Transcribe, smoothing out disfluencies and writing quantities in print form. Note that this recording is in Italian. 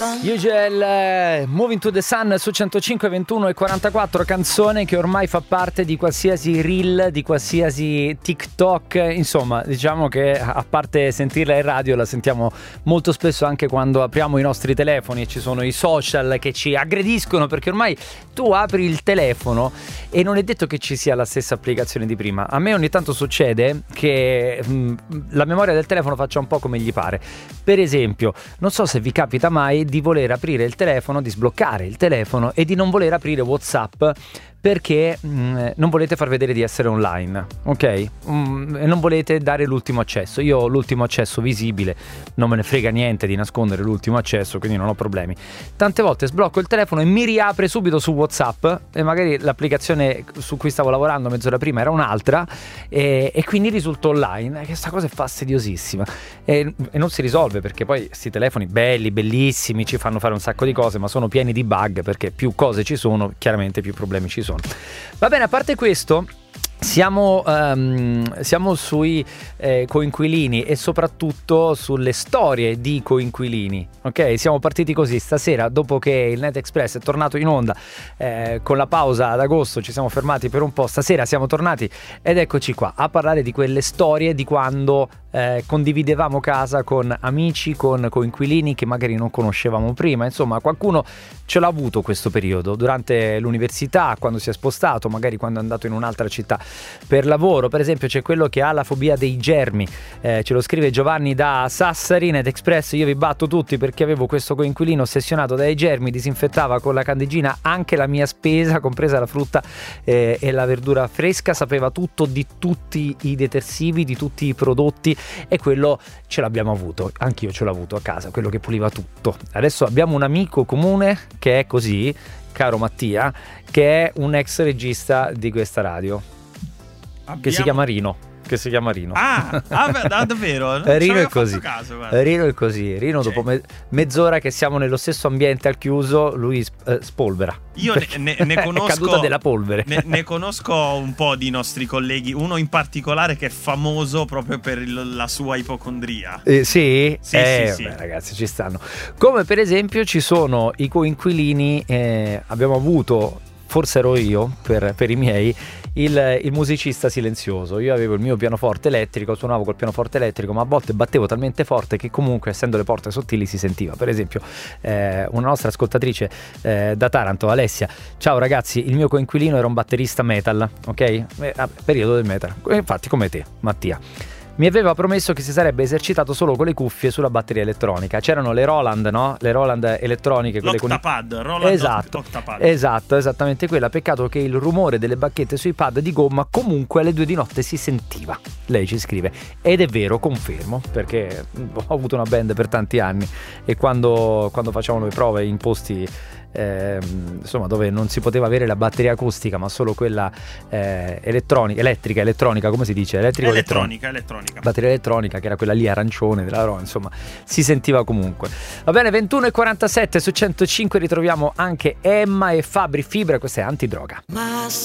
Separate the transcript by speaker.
Speaker 1: Ugel, Moving to the Sun su 105, 21 e 44, canzone che ormai fa parte di qualsiasi reel, di qualsiasi TikTok, insomma diciamo che a parte sentirla in radio la sentiamo molto spesso anche quando apriamo i nostri telefoni e ci sono i social che ci aggrediscono, perché ormai tu apri il telefono e non è detto che ci sia la stessa applicazione di prima. A me ogni tanto succede che la memoria del telefono faccia un po' come gli pare. Per esempio, non so se vi capita mai di voler aprire il telefono, di sbloccare il telefono e di non voler aprire WhatsApp perché non volete far vedere di essere online, ok? E non volete dare l'ultimo accesso. Io ho l'ultimo accesso visibile, non me ne frega niente di nascondere l'ultimo accesso, quindi non ho problemi. Tante volte sblocco il telefono e mi riapre subito su WhatsApp e magari l'applicazione su cui stavo lavorando mezz'ora prima era un'altra e quindi risulto online. Questa cosa è fastidiosissima e non si risolve, perché poi questi telefoni belli, bellissimi, ci fanno fare un sacco di cose, ma sono pieni di bug, perché più cose ci sono, chiaramente più problemi ci sono. Va bene, a parte questo, siamo sui coinquilini e soprattutto sulle storie di coinquilini, ok? Siamo partiti così stasera, dopo che il Net Express è tornato in onda con la pausa ad agosto, ci siamo fermati per un po', stasera siamo tornati ed eccoci qua a parlare di quelle storie di quando condividevamo casa con amici, con coinquilini che magari non conoscevamo prima. Insomma, qualcuno ce l'ha avuto questo periodo durante l'università, quando si è spostato, magari quando è andato in un'altra città per lavoro. Per esempio c'è quello che ha la fobia dei germi, ce lo scrive Giovanni da Sassari. Net Express, io vi batto tutti perché avevo questo coinquilino ossessionato dai germi, disinfettava con la candeggina anche la mia spesa, compresa la frutta e la verdura fresca, sapeva tutto di tutti i detersivi, di tutti i prodotti, e quello ce l'abbiamo avuto, anch'io ce l'ho avuto a casa, quello che puliva tutto. Adesso abbiamo un amico comune che è così, caro Mattia, che è un ex regista di questa radio, che si chiama Rino.
Speaker 2: Davvero?
Speaker 1: Rino è così. Rino è così. Rino, dopo mezz'ora che siamo nello stesso ambiente al chiuso, lui spolvera.
Speaker 2: Io ne conosco.
Speaker 1: È caduta della polvere.
Speaker 2: Ne conosco un po' di nostri colleghi, uno in particolare che è famoso proprio per la sua ipocondria.
Speaker 1: Sì?
Speaker 2: Sì.
Speaker 1: Beh, ragazzi, ci stanno. Come per esempio ci sono i coinquilini, abbiamo avuto, forse ero io per i miei, il musicista silenzioso. Io avevo il mio pianoforte elettrico, suonavo col pianoforte elettrico, ma a volte battevo talmente forte che comunque, essendo le porte sottili, si sentiva. Per esempio una nostra ascoltatrice da Taranto, Alessia: ciao ragazzi, il mio coinquilino era un batterista metal, ok? Periodo del metal, infatti come te, Mattia. Mi aveva promesso che si sarebbe esercitato solo con le cuffie sulla batteria elettronica. C'erano le Roland, no? Le Roland elettroniche, quelle
Speaker 2: l'Octapad, Roland. Octapad.
Speaker 1: Esatto, esattamente quella. Peccato che il rumore delle bacchette sui pad di gomma comunque alle 2 di notte si sentiva. Lei ci scrive. Ed è vero, confermo, perché ho avuto una band per tanti anni e quando facevamo le prove in posti insomma dove non si poteva avere la batteria acustica ma solo quella elettronica, come si dice? Elettronica. Batteria elettronica, che era quella lì arancione della Ro, insomma si sentiva comunque. Va bene, 21:47 su 105 ritroviamo anche Emma e Fabri Fibra, questa è Antidroga.